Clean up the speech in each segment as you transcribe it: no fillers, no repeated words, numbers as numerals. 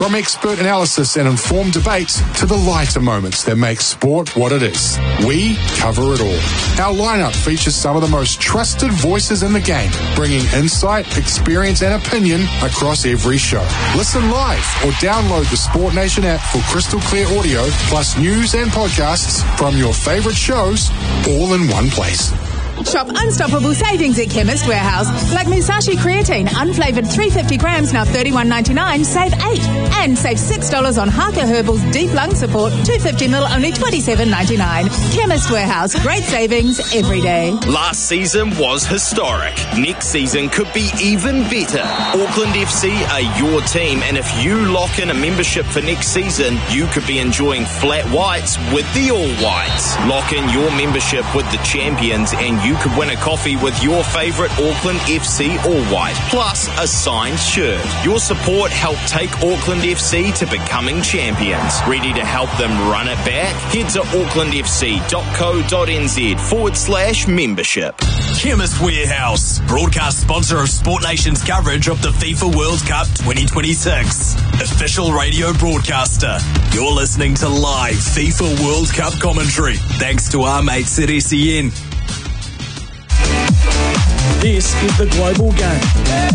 From expert analysis and informed debates to the lighter moments that make sport what it is, we cover it all. Our lineup features some of the most trusted voices in the game, bringing insight, experience and opinion across every show. Listen live or download the Sport Nation app for crystal clear audio, plus news and podcasts from your favourite shows, all in one place. Shop unstoppable savings at Chemist Warehouse. Like Musashi Creatine, unflavoured 350 grams, now $31.99, save $8. And save $6 on Harker Herbal's Deep Lung Support, 250ml, only $27.99. Chemist Warehouse, great savings every day. Last season was historic. Next season could be even better. Auckland FC are your team, and if you lock in a membership for next season, you could be enjoying flat whites with the All Whites. Lock in your membership with the champions, and you could win a coffee with your favourite Auckland FC All White, plus a signed shirt. Your support helped take Auckland FC to becoming champions. Ready to help them run it back? Head to aucklandfc.co.nz/membership. Chemist Warehouse, broadcast sponsor of Sport Nation's coverage of the FIFA World Cup 2026. Official radio broadcaster. You're listening to live FIFA World Cup commentary, thanks to our mates at SEN. This is the Global Game.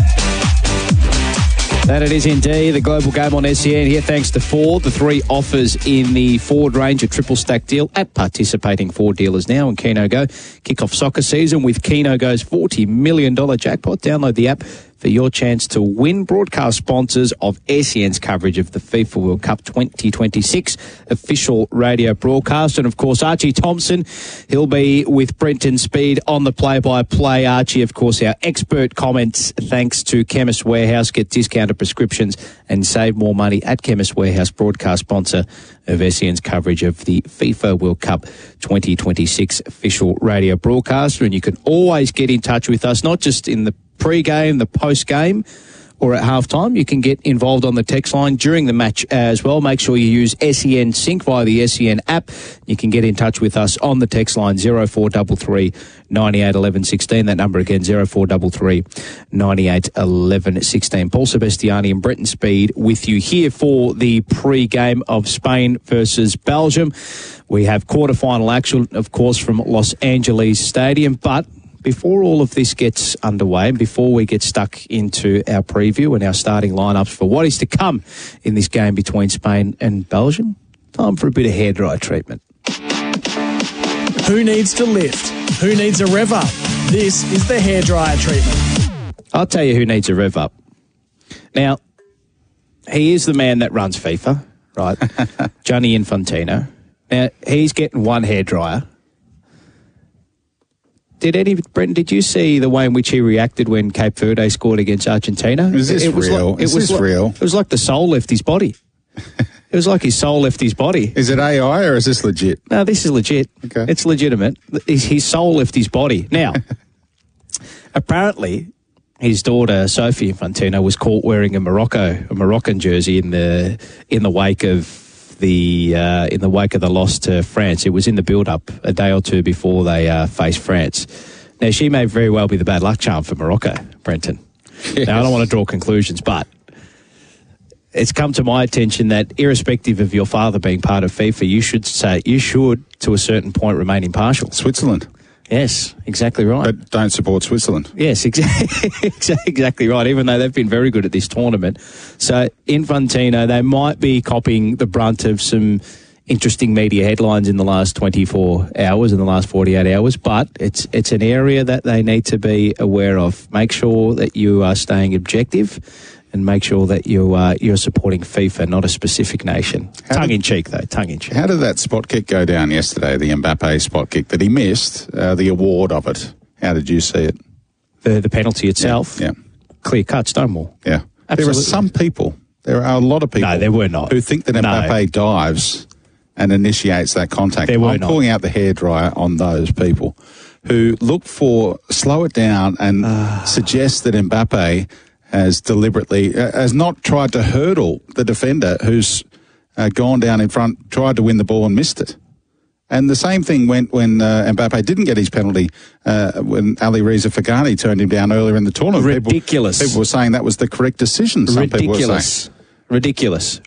That it is indeed, the Global Game on SEN here thanks to Ford. The three offers in the Ford Ranger triple stack deal at participating Ford dealers now, and Keno Go. Kick off soccer season with Keno Go's $40 million jackpot. Download the app for your chance to win. Broadcast sponsors of SEN's coverage of the FIFA World Cup 2026 official radio broadcast. And, of course, Archie Thompson, he'll be with Brenton Speed on the play-by-play. Archie, of course, our expert comments thanks to Chemist Warehouse. Get discounted prescriptions and save more money at Chemist Warehouse, broadcast sponsor of SEN's coverage of the FIFA World Cup 2026 official radio broadcast. And you can always get in touch with us, not just in the pre-game, the post-game, or at halftime. You can get involved on the text line during the match as well. Make sure you use SEN Sync via the SEN app. You can get in touch with us on the text line 0433 98 11 16. That number again, 0433 98 11 16. Paul Sebastiani and Brenton Speed with you here for the pre-game of Spain versus Belgium. We have quarter-final action, of course, from Los Angeles Stadium, but before all of this gets underway and before we get stuck into our preview and our starting lineups for what is to come in this game between Spain and Belgium, time for a bit of hairdryer treatment. Who needs to lift? Who needs a rev up? This is the hairdryer treatment. I'll tell you who needs a rev up. Now, he is the man that runs FIFA, right? Gianni Infantino. Now, he's getting one hairdryer. Brenton, did you see the way in which he reacted when Cape Verde scored against Argentina? Is this real? Is this real? It was like the soul left his body. It was like his soul left his body. Is it AI or is this legit? No, this is legit. Okay. It's legitimate. His soul left his body. Now, apparently, his daughter, Sophie Infantino, was caught wearing a Moroccan jersey in the wake of the loss to France. It was in the build-up a day or two before they faced France. Now, she may very well be the bad luck charm for Morocco, Brenton. Yes. Now, I don't want to draw conclusions, but it's come to my attention that irrespective of your father being part of FIFA, you should, to a certain point, remain impartial. Switzerland. Yes, exactly right. But don't support Switzerland. Yes, exactly right, even though they've been very good at this tournament. So, Infantino, they might be copying the brunt of some interesting media headlines in the last 24 hours, in the last 48 hours, but it's an area that they need to be aware of. Make sure that you are staying objective and make sure that you're supporting FIFA, not a specific nation. Tongue-in-cheek, though, tongue-in-cheek. How did that spot kick go down yesterday, the Mbappe spot kick that he missed, the award of it? How did you see it? The penalty itself? Yeah. Clear cut, Stonewall. Yeah. Absolutely. There are some people, there are a lot of people. No, there were not. Who think that Mbappe dives and initiates that contact. I'm pulling out the hairdryer on those people who look for, slow it down and suggest that Mbappe has deliberately, has not tried to hurdle the defender who's gone down in front, tried to win the ball and missed it. And the same thing when Mbappe didn't get his penalty when Ali Reza Fagani turned him down earlier in the tournament. Ridiculous. People were saying that was the correct decision. Some people were saying. Ridiculous.